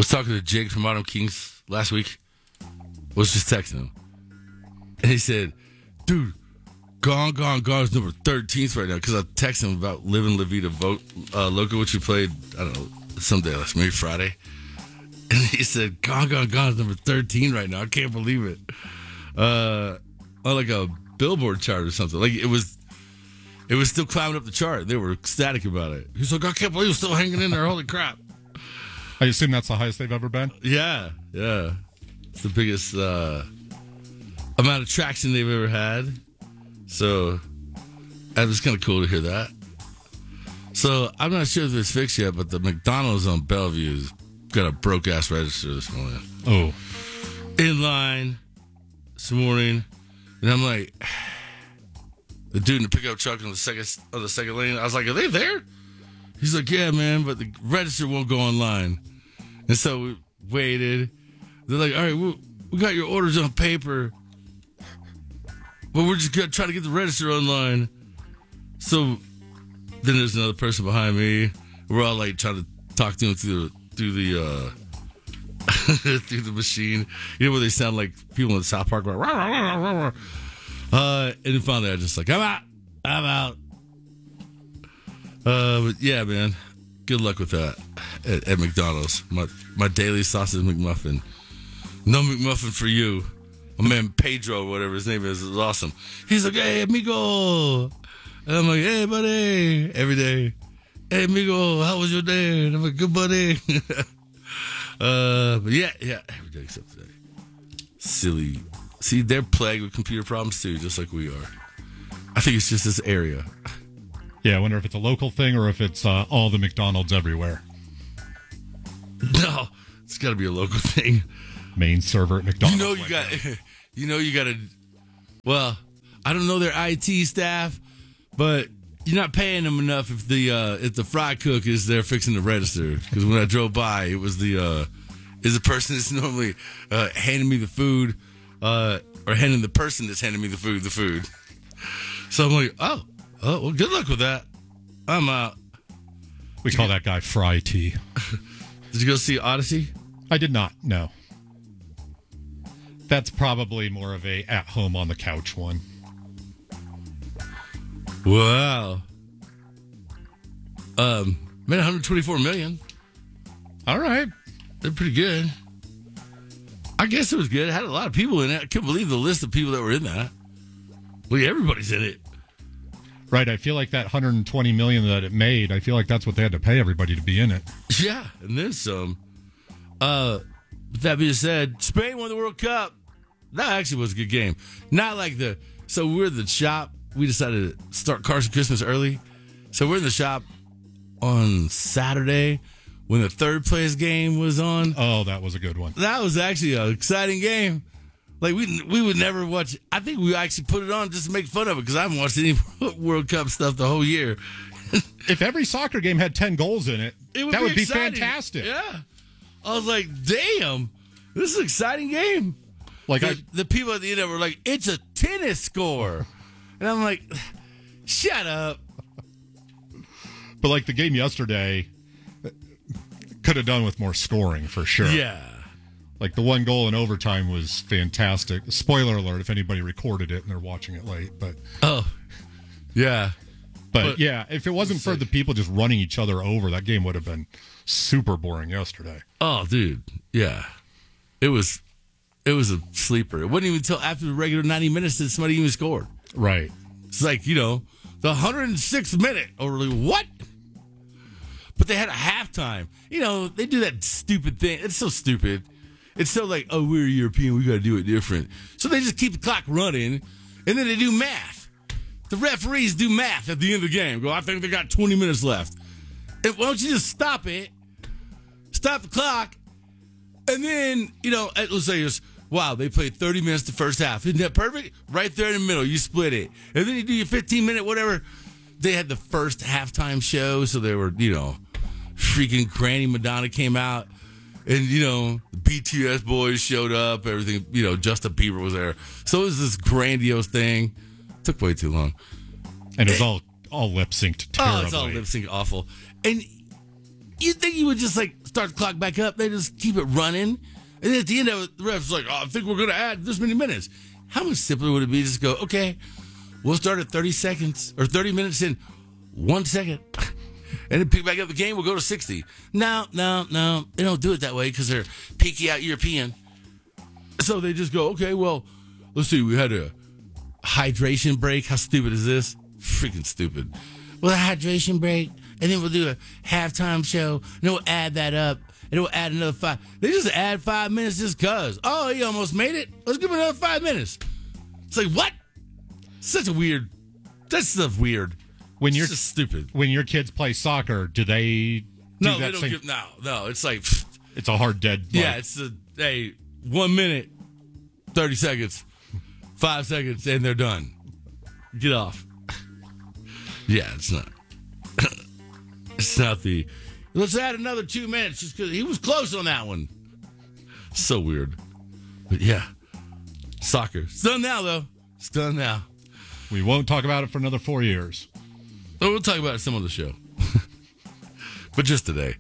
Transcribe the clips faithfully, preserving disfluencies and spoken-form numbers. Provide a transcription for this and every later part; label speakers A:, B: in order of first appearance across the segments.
A: Was talking to Jake from Autumn Kings last week. Was just texting him. And he said, dude, Gone, Gone, Gone is number thirteenth right now. Because I texted him about Living La Vida Vote, uh, Loca, which we played, I don't know, someday, last maybe Friday. And he said, Gone, Gone, Gone is number thirteen right now. I can't believe it. Uh, on like a Billboard chart or something. Like it was, it was still climbing up the chart. They were ecstatic about it. He's like, I can't believe it's still hanging in there. Holy crap.
B: I assume that's the highest they've ever been?
A: Yeah, yeah. It's the biggest uh, amount of traction they've ever had. So, it was kind of cool to hear that. So, I'm not sure if it's fixed yet, but the McDonald's on Bellevue's got a broke-ass register this morning.
B: Oh.
A: In line this morning. And I'm like, the dude in the pickup truck on the second on the second lane, I was like, are they there? He's like, yeah, man, but the register won't go online. And so we waited. They're like, all right, we, we got your orders on paper, but we're just gonna try to get the register online. So then there's another person behind me. We're all like trying to talk to him through the through the uh, through the machine. You know where they sound like people in South Park, like, rah, rah, rah, rah, rah. Uh, and then finally I just like, I'm out, I'm out. Uh, but yeah, man, good luck with that at, at McDonald's. My my daily sausage McMuffin. No McMuffin for you. My man Pedro, whatever his name is, is awesome. He's like, hey, amigo. And I'm like, hey, buddy. Every day. Hey, amigo, how was your day? And I'm like, good, buddy. uh, but yeah, yeah, every day except today. Silly. See, they're plagued with computer problems too, just like we are. I think it's just this area.
B: Yeah, I wonder if it's a local thing or if it's uh, all the McDonald's everywhere.
A: No, it's got to be a local thing.
B: Main server at McDonald's.
A: You know you got, you know you got to. Well, I don't know their I T staff, but you're not paying them enough if the uh, if the fry cook is there fixing the register. Because when I drove by, it was the uh, is the person that's normally uh, handing me the food, uh, or handing the person that's handing me the food the food. So I'm like, oh. Oh, well, good luck with that. I'm out.
B: We call that guy Fry T.
A: Did you go see Odyssey?
B: I did not, no. That's probably more of a at-home on the couch one.
A: Wow. Um, made one hundred twenty-four million.
B: All right.
A: They're pretty good. I guess it was good. It had a lot of people in it. I can't believe the list of people that were in that. Well, everybody's in it.
B: Right, I feel like that one hundred twenty million dollars that it made, I feel like that's what they had to pay everybody to be in it.
A: Yeah, and then some. Uh, with that being said, Spain won the World Cup. That actually was a good game. Not like the... So we're in the shop. We decided to start Carson Christmas early. So we're in the shop on Saturday when the third place game was on.
B: Oh, that was a good one.
A: That was actually an exciting game. Like, we we would never watch... I think we actually put it on just to make fun of it because I haven't watched any World Cup stuff the whole year.
B: If every soccer game had ten goals in it, it would that be would be exciting. Fantastic.
A: Yeah. I was like, damn, this is an exciting game. Like the, I, the people at the end of it were like, it's a tennis score. And I'm like, shut up.
B: But like the game yesterday could have done with more scoring for sure.
A: Yeah.
B: Like, the one goal in overtime was fantastic. Spoiler alert if anybody recorded it and they're watching it late. But
A: Oh, yeah.
B: But, but yeah, if it wasn't for the people just running each other over, that game would have been super boring yesterday.
A: Oh, dude. Yeah. It was it was a sleeper. It wasn't even until after the regular ninety minutes that somebody even scored.
B: Right.
A: It's like, you know, the one hundred sixth minute. Or really, what? But they had a halftime. You know, they do that stupid thing. It's so stupid. It's so like, oh, we're European, we got to do it different. So they just keep the clock running, and then they do math. The referees do math at the end of the game. Go, I think they got twenty minutes left. And why don't you just stop it, stop the clock, and then, you know, let's say it's, wow, they played thirty minutes the first half. Isn't that perfect? Right there in the middle, you split it. And then you do your fifteen minute, whatever. They had the first halftime show, so they were, you know, freaking Granny Madonna came out. And, you know, the B T S boys showed up, everything, you know, Justin Bieber was there. So it was this grandiose thing. It took way too long.
B: And it was all, all lip-synced terribly.
A: Oh, it's all lip-synced awful. And you think you would just like start the clock back up? They just keep it running. And then at the end of it, the ref's like, oh, I think we're going to add this many minutes. How much simpler would it be to just go, okay, we'll start at thirty seconds or thirty minutes in one second. And then pick back up the game, we'll go to sixty. No, no, no. They don't do it that way because they're peaky out European. So they just go, okay, well, let's see. We had a hydration break. How stupid is this? Freaking stupid. Well, a hydration break. And then we'll do a halftime show. And then we'll add that up. And then we'll add another five. They just add five minutes just because. Oh, he almost made it. Let's give him another five minutes. It's like, what? Such a weird. That's stuff weird.
B: When you're
A: it's just stupid.
B: When your kids play soccer, do they do
A: no,
B: that
A: they don't
B: same?
A: give, no, no. It's like.
B: It's a hard dead. Like,
A: yeah, it's a, hey, one minute, thirty seconds, five seconds, and they're done. Get off. Yeah, it's not. It's not the. Let's add another two minutes just because he was close on that one. So weird. But yeah, soccer. It's done now, though. It's done now.
B: We won't talk about it for another four years.
A: Oh, we'll talk about it some other show. But just today.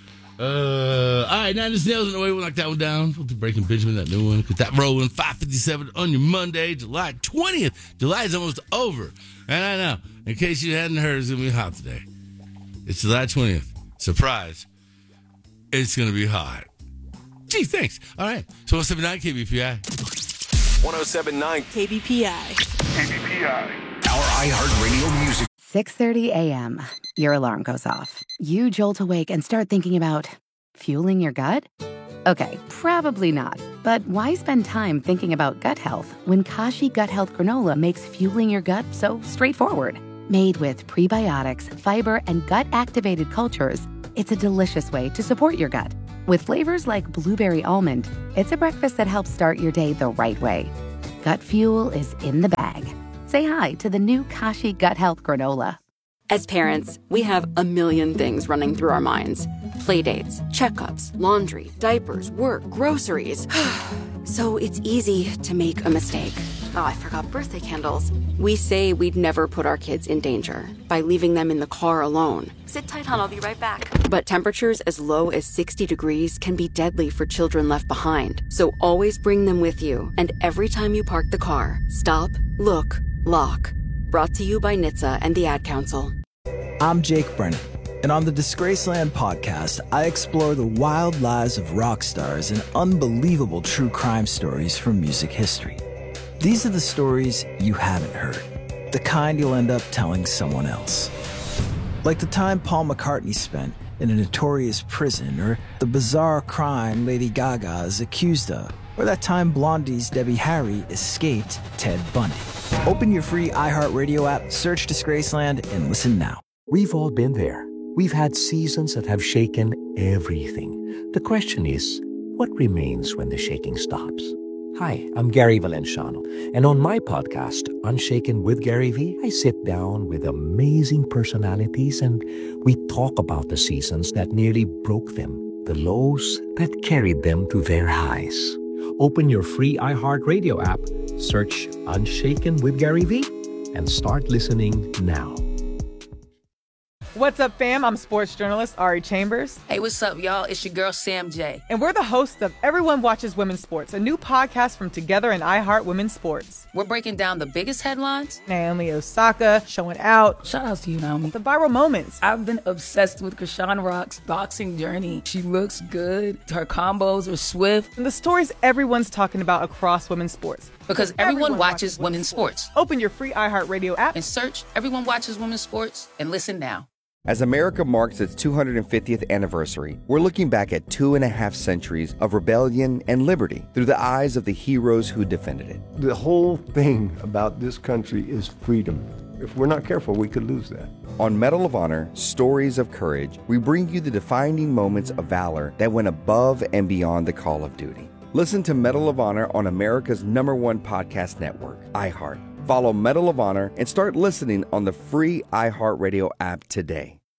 A: Uh, all right, Nine Inch Nails in the way. We'll knock that one down. We'll do Breaking Benjamin, that new one. Get that rolling. five fifty-seven on your Monday, July twentieth. July is almost over. And I know, in case you hadn't heard, it's going to be hot today. It's July twentieth. Surprise. It's going to be hot. Gee, thanks. All right. So one seventy-nine K B P I.
C: one oh seven point nine
D: K B P I.
C: K B P I. Our iHeartRadio music.
E: six thirty a.m. Your alarm goes off. You jolt awake and start thinking about fueling your gut? Okay, probably not. But why spend time thinking about gut health when Kashi Gut Health Granola makes fueling your gut so straightforward? Made with prebiotics, fiber, and gut-activated cultures, it's a delicious way to support your gut. With flavors like blueberry almond, it's a breakfast that helps start your day the right way. Gut fuel is in the bag. Say hi to the new Kashi Gut Health Granola.
F: As parents, we have a million things running through our minds. Playdates, checkups, laundry, diapers, work, groceries. So it's easy to make a mistake. Oh, I forgot birthday candles. We say we'd never put our kids in danger by leaving them in the car alone.
D: Sit tight, hon. I'll be right back.
F: But temperatures as low as sixty degrees can be deadly for children left behind. So always bring them with you. And every time you park the car, stop, look, lock. Brought to you by N H T S A and the Ad Council.
G: I'm Jake Brennan, and on the Disgraceland podcast, I explore the wild lives of rock stars and unbelievable true crime stories from music history. These are the stories you haven't heard, the kind you'll end up telling someone else. Like the time Paul McCartney spent in a notorious prison, or the bizarre crime Lady Gaga is accused of, or that time Blondie's Debbie Harry escaped Ted Bundy. Open your free iHeartRadio app, search Disgraceland, and listen now.
H: We've all been there. We've had seasons that have shaken everything. The question is, what remains when the shaking stops? Hi, I'm Gary Valenciano, and on my podcast, Unshaken with Gary V, I sit down with amazing personalities and we talk about the seasons that nearly broke them, the lows that carried them to their highs. Open your free iHeartRadio app, search Unshaken with Gary V, and start listening now.
I: What's up, fam? I'm sports journalist Ari Chambers.
J: Hey, what's up, y'all? It's your girl, Sam J.
I: And we're the hosts of Everyone Watches Women's Sports, a new podcast from Together and iHeart Women's Sports.
J: We're breaking down the biggest headlines.
I: Naomi Osaka showing out.
J: Shout out to you, Naomi.
I: The viral moments.
J: I've been obsessed with Krishan Rock's boxing journey. She looks good. Her combos are swift.
I: And the stories everyone's talking about across women's sports.
J: Because everyone, everyone watches, watches women's sports. sports.
I: Open your free iHeartRadio app
J: and search Everyone Watches Women's Sports and listen now.
K: As America marks its two hundred fiftieth anniversary, we're looking back at two and a half centuries of rebellion and liberty through the eyes of the heroes who defended it.
L: The whole thing about this country is freedom. If we're not careful, we could lose that.
K: On Medal of Honor, Stories of Courage, we bring you the defining moments of valor that went above and beyond the call of duty. Listen to Medal of Honor on America's number one podcast network, iHeart. Follow Medal of Honor and start listening on the free iHeartRadio app today.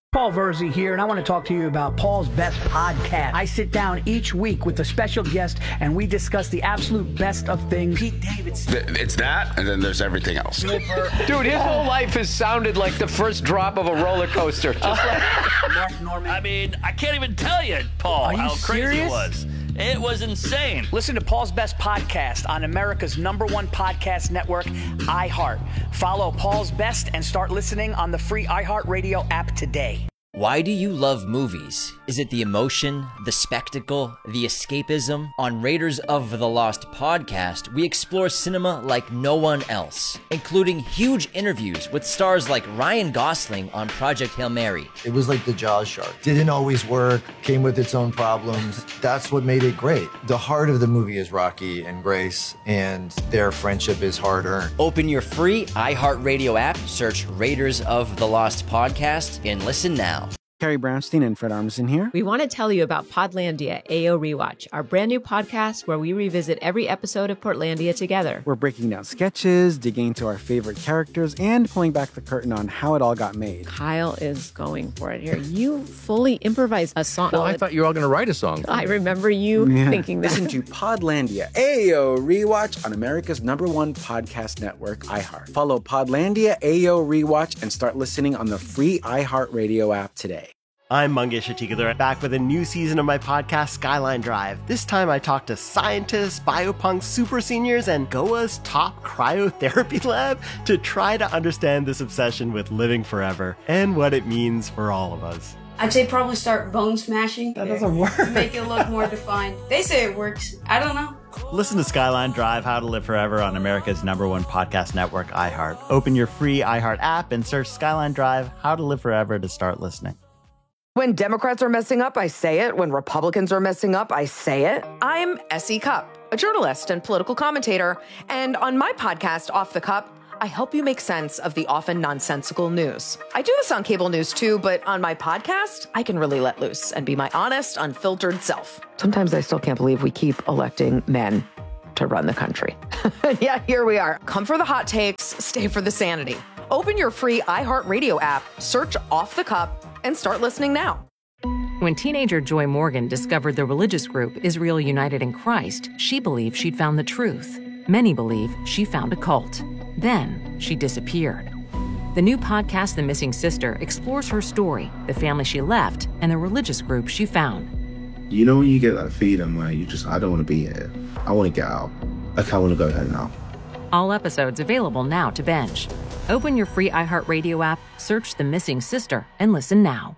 M: Paul Verzi here, and I want to talk to you about Paul's Best Podcast. I sit down each week with a special guest, and we discuss the absolute best of things. Pete Davidson.
C: It's that, and then there's everything else.
N: Dude, his whole life has sounded like the first drop of a roller coaster. Just like
O: Mark Norman. I mean, I can't even tell you, Paul,
M: Are you
O: how crazy
M: serious?
O: it was. It was insane.
M: Listen to Paul's Best Podcast on America's number one podcast network, iHeart. Follow Paul's Best and start listening on the free iHeartRadio app today.
P: Why do you love movies? Is it the emotion, the spectacle, the escapism? On Raiders of the Lost podcast, we explore cinema like no one else, including huge interviews with stars like Ryan Gosling on Project Hail Mary.
Q: It was like the Jaws shark. Didn't always work, came with its own problems. That's what made it great. The heart of the movie is Rocky and Grace, and their friendship is hard-earned.
P: Open your free iHeartRadio app, search Raiders of the Lost podcast, and listen now.
R: Carrie Brownstein and Fred Armisen here.
S: We want to tell you about Podlandia A O Rewatch, our brand new podcast where we revisit every episode of Portlandia together.
R: We're breaking down sketches, digging into our favorite characters, and pulling back the curtain on how it all got made.
S: Kyle is going for it here. You fully improvised a song.
T: Well, I thought you were all going to write a song.
S: I remember you
R: yeah.
S: thinking that.
R: Listen to Podlandia A O Rewatch on America's number one podcast network, iHeart. Follow Podlandia A O Rewatch and start listening on the free iHeartRadio app today.
U: I'm Mangesh Atikadar, back with a new season of my podcast, Skyline Drive. This time I talk to scientists, biopunks, super seniors, and Goa's top cryotherapy lab to try to understand this obsession with living forever and what it means for all of us.
V: I'd say probably start bone smashing.
R: That doesn't work.
V: To make it look more defined. They say it works. I don't know.
U: Listen to Skyline Drive, How to Live Forever on America's number one podcast network, iHeart. Open your free iHeart app and search Skyline Drive, How to Live Forever to start listening.
W: When Democrats are messing up, I say it. When Republicans are messing up, I say it. I'm Essie Cupp, a journalist and political commentator. And on my podcast, Off the Cup, I help you make sense of the often nonsensical news. I do this on cable news too, but on my podcast, I can really let loose and be my honest, unfiltered self. Sometimes I still can't believe we keep electing men to run the country. Yeah, here we are. Come for the hot takes, stay for the sanity. Open your free iHeartRadio app, search Off the Cup, and start listening now.
X: When teenager Joy Morgan discovered the religious group Israel United in Christ, she believed she'd found the truth. Many believe she found a cult. Then she disappeared. The new podcast, The Missing Sister, explores her story, the family she left, and the religious group she found.
Y: You know when you get that feeling where you just, I don't want to be here. I want to get out. Like, I want to go home now.
X: All episodes available now to binge. Open your free iHeartRadio app, search The Missing Sister, and listen now.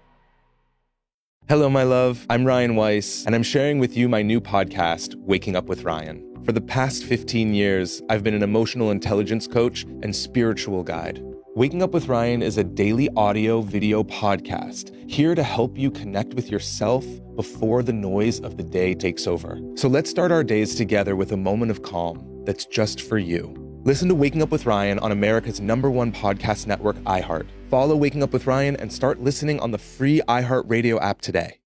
Z: Hello, my love. I'm Ryan Weiss, and I'm sharing with you my new podcast, Waking Up with Ryan. For the past fifteen years, I've been an emotional intelligence coach and spiritual guide. Waking Up with Ryan is a daily audio video podcast here to help you connect with yourself before the noise of the day takes over. So let's start our days together with a moment of calm that's just for you. Listen to Waking Up with Ryan on America's number one podcast network, iHeart. Follow Waking Up with Ryan and start listening on the free iHeartRadio app today.